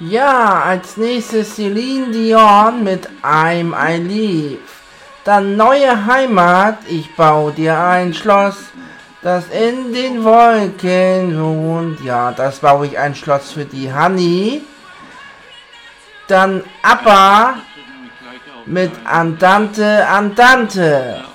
Ja, als nächstes Celine Dion mit I'm I Leave. Dann neue Heimat, ich baue dir ein Schloss, das in den Wolken wohnt. Ja, das baue ich ein Schloss für die Honey. Dann ABBA mit Andante, Andante.